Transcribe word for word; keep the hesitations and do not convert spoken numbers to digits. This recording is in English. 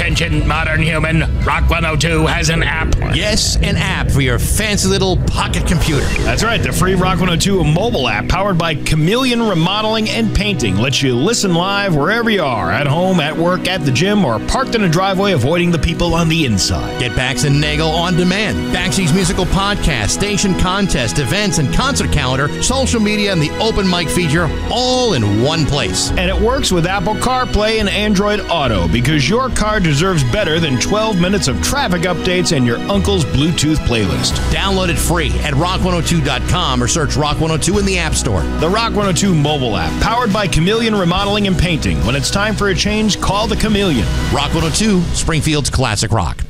Attention, modern human. Rock one oh two has an app. Yes, an app for your fancy little pocket computer. That's right. The free Rock one oh two mobile app powered by Chameleon Remodeling and Painting lets you listen live wherever you are, at home, at work, at the gym, or parked in a driveway avoiding the people on the inside. Get Bax and Nagel on demand. Baxi's musical podcast, station contest, events, and concert calendar, social media, and the open mic feature all in one place. And it works with Apple CarPlay and Android Auto because your car deserves better than twelve minutes of traffic updates and your uncle's Bluetooth playlist. Download it free at rock one oh two dot com or search Rock one oh two in the App Store. The Rock one oh two mobile app, powered by Chameleon Remodeling and Painting. When it's time for a change, call the Chameleon. Rock one oh two, Springfield's classic rock.